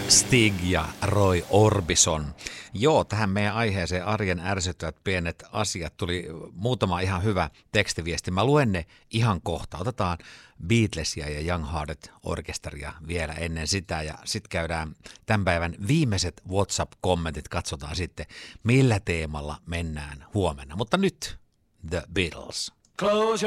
Stig ja Roy Orbison. Joo, tähän meidän aiheeseen arjen ärsyttävät pienet asiat tuli muutama ihan hyvä tekstiviesti. Mä luen ne ihan kohta. Otetaan Beatlesia ja Young Hearted Orkesteria vielä ennen sitä ja sitten käydään tämän päivän viimeiset WhatsApp-kommentit. Katsotaan sitten, millä teemalla mennään huomenna. Mutta nyt The Beatles. Close